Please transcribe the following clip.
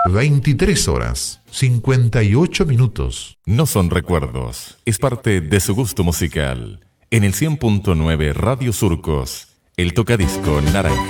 23 horas, 58 minutos. No son recuerdos, es parte de su gusto musical. En el 100.9 Radio Surcos, el tocadisco naranja.